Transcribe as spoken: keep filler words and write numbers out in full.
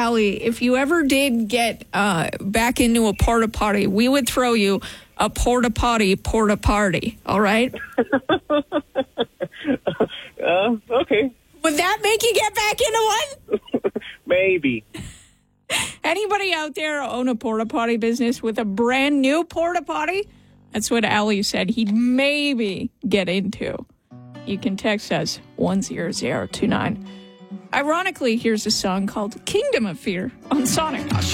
Allie, if you ever did get uh, back into a porta potty, we would throw you a porta potty porta party. All right? uh, okay. Would that make you get back into one? Maybe. Anybody out there own a porta potty business with a brand new porta potty? That's what Allie said he'd maybe get into. You can text us one zero zero two nine. Ironically, here's a song called Kingdom of Fear on Sonic.